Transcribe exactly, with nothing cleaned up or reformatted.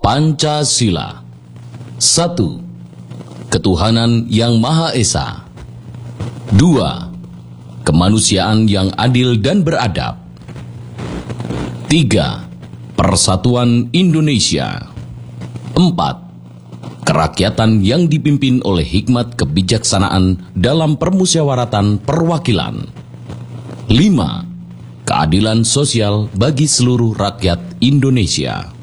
Pancasila. Satu, ketuhanan yang Maha Esa. Dua, kemanusiaan yang adil dan beradab. Tiga, persatuan Indonesia. Empat, kerakyatan yang dipimpin oleh hikmat kebijaksanaan dalam permusyawaratan perwakilan. Lima, keadilan sosial bagi seluruh rakyat Indonesia.